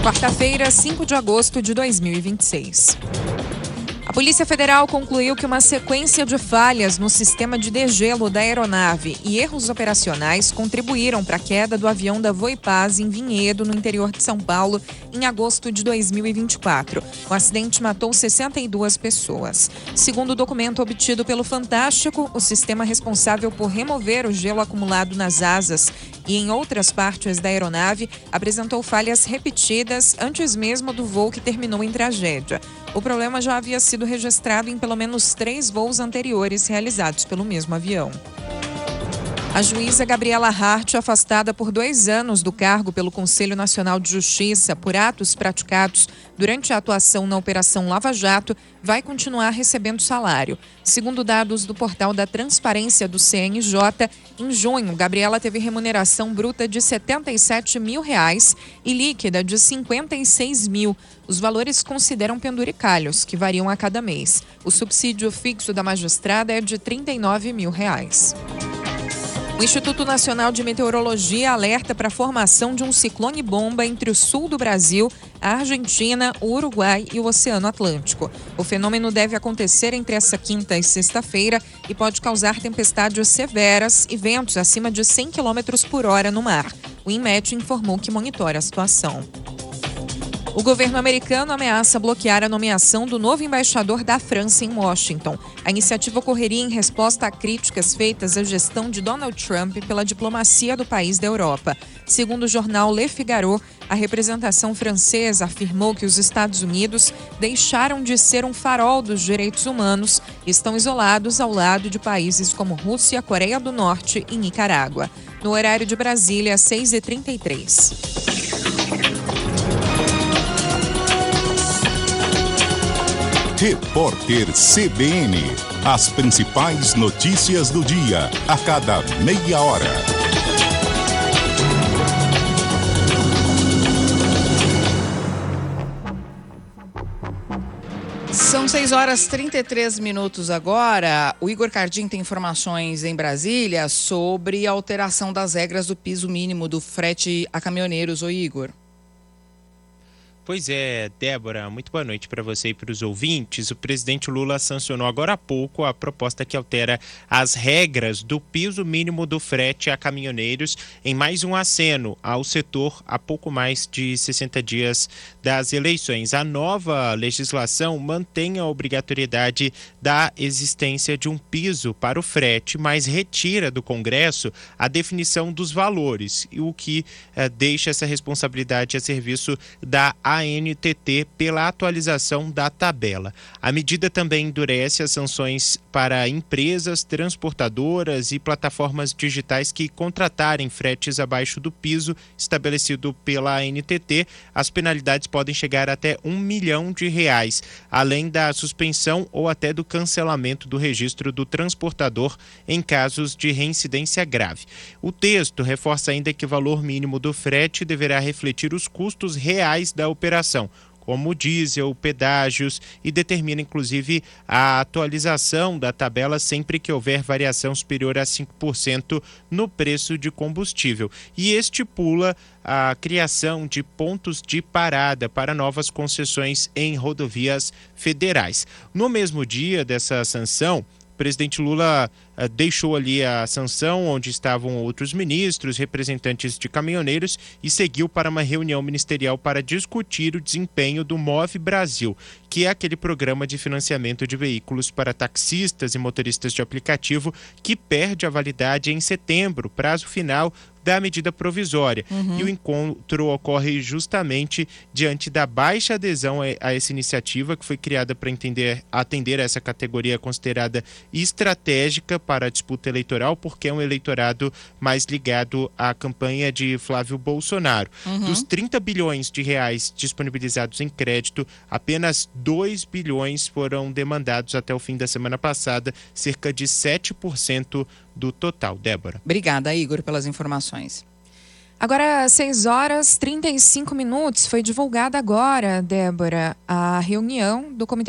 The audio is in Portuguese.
Quarta-feira, 5 de agosto de 2026. A Polícia Federal concluiu que uma sequência de falhas no sistema de degelo da aeronave e erros operacionais contribuíram para a queda do avião da Voipaz em Vinhedo, no interior de São Paulo, em agosto de 2024. O acidente matou 62 pessoas. Segundo o documento obtido pelo Fantástico, o sistema responsável por remover o gelo acumulado nas asas e em outras partes da aeronave apresentou falhas repetidas antes mesmo do voo que terminou em tragédia. O problema já havia sido registrado em pelo menos 3 voos anteriores realizados pelo mesmo avião. A juíza Gabriela Hart, afastada por 2 anos do cargo pelo Conselho Nacional de Justiça por atos praticados durante a atuação na Operação Lava Jato, vai continuar recebendo salário. Segundo dados do portal da Transparência do CNJ, em junho, Gabriela teve remuneração bruta de R$ 77 mil e líquida de R$ 56 mil. Os valores consideram penduricalhos, que variam a cada mês. O subsídio fixo da magistrada é de R$ 39 mil. O Instituto Nacional de Meteorologia alerta para a formação de um ciclone-bomba entre o sul do Brasil, a Argentina, o Uruguai e o Oceano Atlântico. O fenômeno deve acontecer entre essa quinta e sexta-feira e pode causar tempestades severas e ventos acima de 100 km por hora no mar. O INMET informou que monitora a situação. O governo americano ameaça bloquear a nomeação do novo embaixador da França em Washington. A iniciativa ocorreria em resposta a críticas feitas à gestão de Donald Trump pela diplomacia do país da Europa. Segundo o jornal Le Figaro, a representação francesa afirmou que os Estados Unidos deixaram de ser um farol dos direitos humanos e estão isolados ao lado de países como Rússia, Coreia do Norte e Nicarágua. No horário de Brasília, 6h33. Repórter CBN. As principais notícias do dia, a cada meia hora. São 6h33 agora. O Igor Cardim tem informações em Brasília sobre a alteração das regras do piso mínimo do frete a caminhoneiros. Oi, Igor. Pois é, Débora, muito boa noite para você e para os ouvintes. O presidente Lula sancionou agora há pouco a proposta que altera as regras do piso mínimo do frete a caminhoneiros em mais um aceno ao setor há pouco mais de 60 dias das eleições. A nova legislação mantém a obrigatoriedade da existência de um piso para o frete, mas retira do Congresso a definição dos valores, o que deixa essa responsabilidade a serviço da ANTT pela atualização da tabela. A medida também endurece as sanções para empresas, transportadoras e plataformas digitais que contratarem fretes abaixo do piso estabelecido pela ANTT. As penalidades podem chegar até R$ 1 milhão, além da suspensão ou até do cancelamento do registro do transportador em casos de reincidência grave. O texto reforça ainda que o valor mínimo do frete deverá refletir os custos reais da operação, como diesel, pedágios, e determina inclusive a atualização da tabela sempre que houver variação superior a 5% no preço de combustível, e estipula a criação de pontos de parada para novas concessões em rodovias federais. No mesmo dia dessa sanção, o presidente Lula deixou ali a sanção onde estavam outros ministros, representantes de caminhoneiros, e seguiu para uma reunião ministerial para discutir o desempenho do Move Brasil, que é aquele programa de financiamento de veículos para taxistas e motoristas de aplicativo que perde a validade em setembro, prazo final da medida provisória. E o encontro ocorre justamente diante da baixa adesão a essa iniciativa, que foi criada para atender essa categoria considerada estratégica para a disputa eleitoral, porque é um eleitorado mais ligado à campanha de Flávio Bolsonaro. Dos 30 bilhões de reais disponibilizados em crédito, apenas 2 bilhões foram demandados até o fim da semana passada, cerca de 7% do total. Débora. Obrigada, Igor, pelas informações. Agora, 6h35, foi divulgada agora, Débora, a reunião do Comitê